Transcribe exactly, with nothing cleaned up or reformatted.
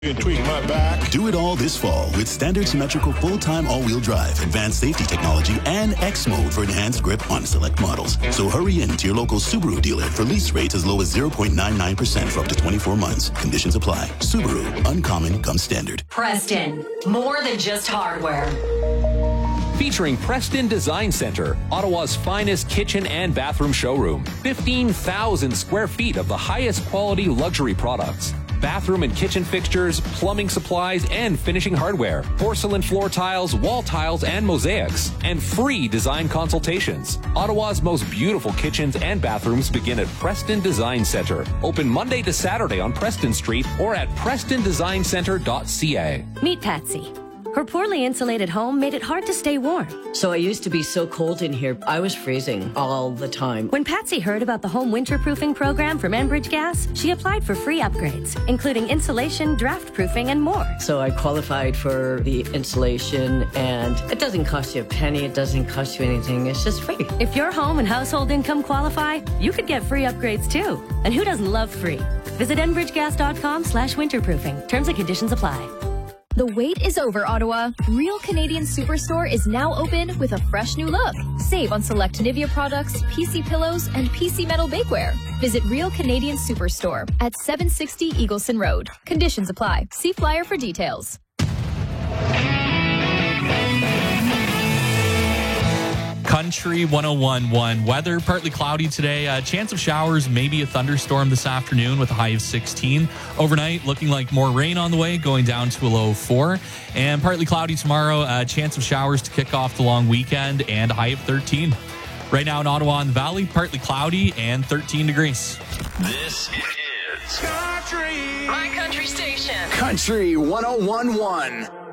And tweak my back. Do it all this fall with standard symmetrical full-time all-wheel drive, advanced safety technology, and X mode for enhanced grip on select models. So hurry in to your local Subaru dealer for lease rates as low as zero point nine nine percent for up to twenty-four months. Conditions apply. Subaru, uncommon comes standard. Preston, more than just hardware. Featuring Preston Design Center, Ottawa's finest kitchen and bathroom showroom. fifteen thousand square feet of the highest quality luxury products. Bathroom and kitchen fixtures, plumbing supplies, and finishing hardware. Porcelain floor tiles, wall tiles, and mosaics. And free design consultations. Ottawa's most beautiful kitchens and bathrooms begin at Preston Design Center. Open Monday to Saturday on Preston Street or at preston design center dot c a. Meet Patsy. Her poorly insulated home made it hard to stay warm. So I used to be so cold in here, I was freezing all the time. When Patsy heard about the home winterproofing program from Enbridge Gas, she applied for free upgrades, including insulation, draft proofing, and more. So I qualified for the insulation, and it doesn't cost you a penny, it doesn't cost you anything, it's just free. If your home and household income qualify, you could get free upgrades too. And who doesn't love free? Visit enbridgegas.com slash winterproofing. Terms and conditions apply. The wait is over, Ottawa. Real Canadian Superstore is now open with a fresh new look. Save on select Nivea products, P C pillows, and P C metal bakeware. Visit Real Canadian Superstore at seven sixty Eagleson Road. Conditions apply. See flyer for details. Country one oh one point one. Weather partly cloudy today. A chance of showers, maybe a thunderstorm this afternoon with a high of sixteen. Overnight, looking like more rain on the way, going down to a low of four. And partly cloudy tomorrow. A chance of showers to kick off the long weekend and a high of thirteen. Right now in Ottawa and the Valley, partly cloudy and thirteen degrees. This is Country. My country station. Country one oh one point one.